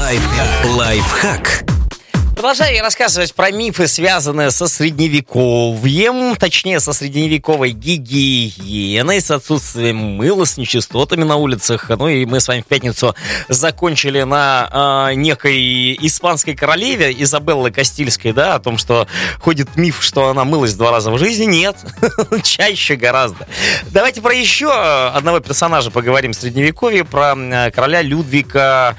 Лайфхак. Продолжаю я рассказывать про мифы, связанные со средневековьем, точнее, со средневековой гигиеной, с отсутствием мыла, с нечистотами на улицах. Ну и мы с вами в пятницу закончили на некой испанской королеве Изабеллы Кастильской, да, о том, что ходит миф, что она мылась 2 раза в жизни. Нет, чаще гораздо. Давайте про еще одного персонажа поговорим в средневековье, про короля Людвига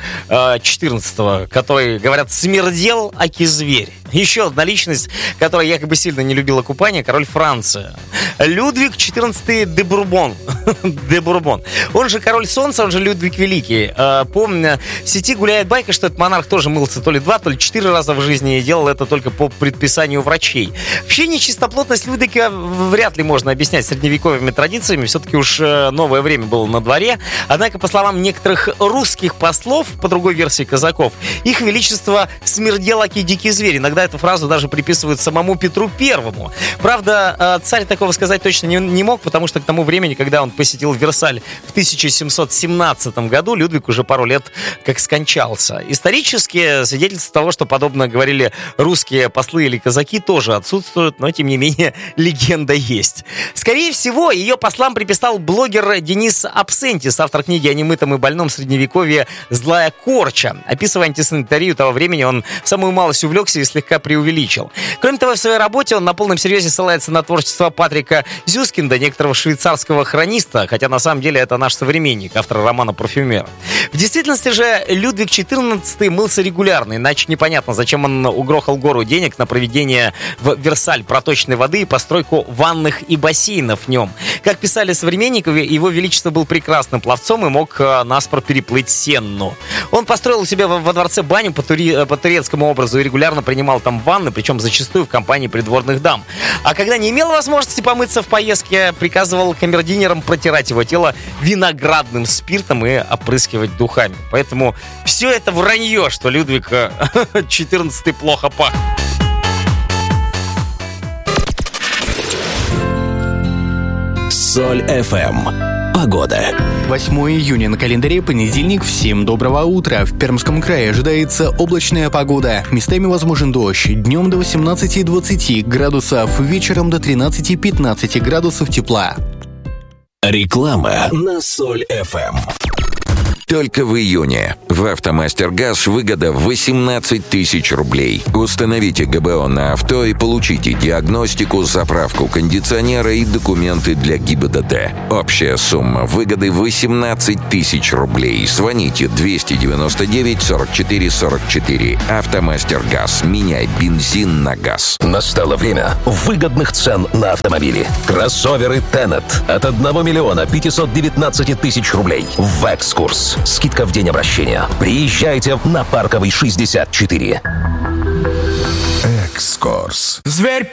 XIV, который, говорят, смердел аки зверь. Еще одна личность, которая якобы сильно не любила купание, король Франции. Людвиг XIV де Бурбон. Де Бурбон. Он же король солнца, он же Людвиг Великий. Помню, в сети гуляет байка, что этот монарх тоже мылся то ли 2, то ли 4 раза в жизни и делал это только по предписанию врачей. Вообще нечистоплотность Людвига вряд ли можно объяснять средневековыми традициями. Все-таки уж новое время было на дворе. Однако, по словам некоторых русских послов, по другой версии казаков, их величество смердело аки дикий зверь. Иногда эту фразу даже приписывают самому Петру Первому. Правда, царь такого сказать точно не мог, потому что к тому времени, когда он посетил Версаль в 1717 году, Людвиг уже пару лет как скончался. Исторические свидетельства того, что подобно говорили русские послы или казаки, тоже отсутствуют, но тем не менее легенда есть. Скорее всего, ее послам приписал блогер Денис Абсентис, автор книги о немытом и больном средневековье «Злая корча». Описывая антисанитарию того времени, он самую малость увлекся и слегка преувеличил. Кроме того, в своей работе он на полном серьезе ссылается на творчество Патрика Зюскинда, некоторого швейцарского хрониста, хотя на самом деле это наш современник, автор романа «Парфюмер». В действительности же Людвиг XIV мылся регулярно, иначе непонятно, зачем он угрохал гору денег на проведение в Версаль проточной воды и постройку ванных и бассейнов в нем. Как писали современники, его величество был прекрасным пловцом и мог наспор переплыть Сенну. Он построил у себя во дворце баню по турецкому образу и регулярно принимал там ванны, причем зачастую в компании придворных дам. А когда не имел возможности помыться в поездке, приказывал камердинерам протирать его тело виноградным спиртом и опрыскивать духами. Поэтому все это вранье, что Людвиг XIV плохо пах. Соль FM. Погода. 8 июня на календаре, понедельник. Всем доброго утра. В Пермском крае ожидается облачная погода. Местами возможен дождь. Днем до 18-20 градусов, вечером до 13-15 градусов тепла. Реклама на Соль FM. Только в июне в «Автомастер-Газ» выгода 18 тысяч рублей. Установите ГБО на авто и получите диагностику, заправку кондиционера и документы для ГИБДД. Общая сумма выгоды 18 тысяч рублей. Звоните 299 44 44. «Автомастер-Газ». Меняй бензин на газ. Настало время выгодных цен на автомобили. Кроссоверы Tenet от 1 миллиона 519 тысяч рублей. В «Экскурс». Скидка в день обращения. Приезжайте на Парковый 64. Экскурс. Зверь